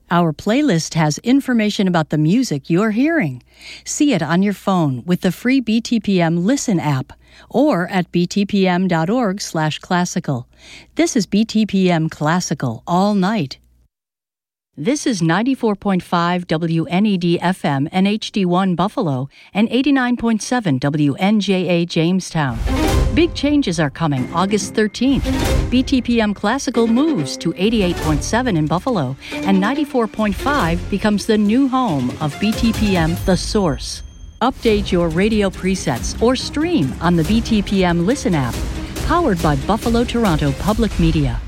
Our playlist has information about the music you're hearing. See it on your phone with the free BTPM Listen app or at btpm.org/classical. This is BTPM Classical all night. This is 94.5 WNED FM and HD1 Buffalo and 89.7 WNJA Jamestown. Big changes are coming August 13th. BTPM Classical moves to 88.7 in Buffalo, and 94.5 becomes the new home of BTPM The Source. Update your radio presets or stream on the BTPM Listen app, powered by Buffalo Toronto Public Media.